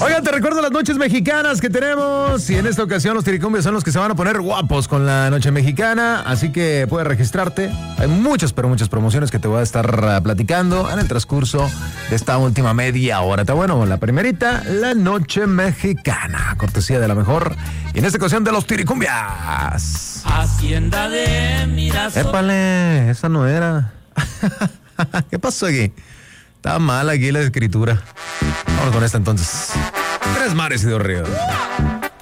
Oigan, te recuerdo las noches mexicanas que tenemos y en esta ocasión los Tiricumbias son los que se van a poner guapos con la noche mexicana, así que puedes registrarte. Hay muchas, pero muchas promociones que te voy a estar platicando en el transcurso de esta última media hora. Está bueno, la primerita, la noche mexicana, cortesía de la mejor y en esta ocasión de los Tiricumbias. Hacienda de Mirasol. Épale, esa no era. ¿Qué pasó aquí? Está mal aquí la escritura. Vamos con esta entonces. Tres mares y dos ríos.